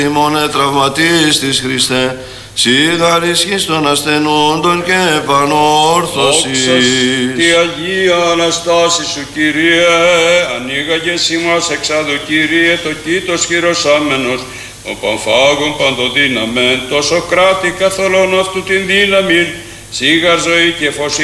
ημώνε τραυματίστης Χριστέ, σιγαρισχής των ασθενούντων και επανόρθωσης. Τη Αγία Αναστάση σου, Κύριε, ανοίγαγες ημάς εξάδου, Κύριε, το κήτος χειροσάμενος, ο Παμφάγων παντοδύναμεν, τόσο κράτη καθολών αυτού την δύναμη, σίγαρ ζωή και φως